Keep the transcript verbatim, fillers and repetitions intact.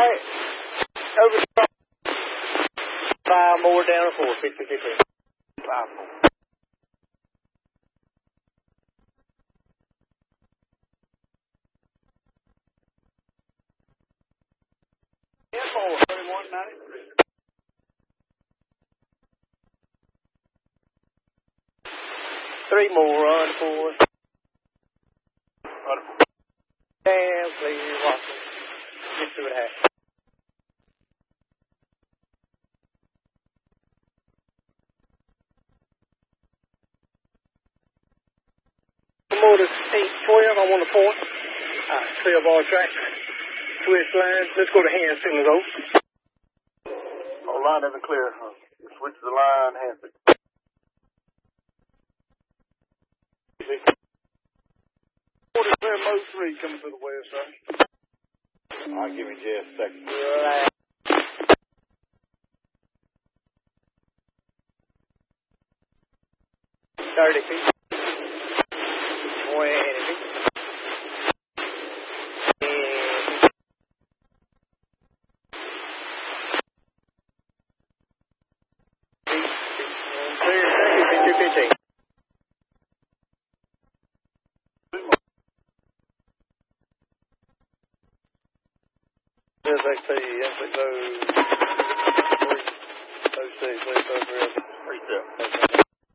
right. Over the top. Five more down to four. fifty fifty. Five more. ten four. thirty-one ninety-three. Three more. Run four. Run four. Damn, please. Watch it. Get two and a half. More to eight twelve. I'm on the fourth. Uh, twelve ball track. Twist line. Let's go to hand signal though. Oh, line isn't clear. Huh? Switch the line, hand signal. Quarter clear, mode three coming to the west side. All right, give me just a second. Relax. Thirty feet. Twenty feet. Clear, fifty, fifty. Yes, I see. Yes, it goes. Three, oh, six, three, four, three, three, step.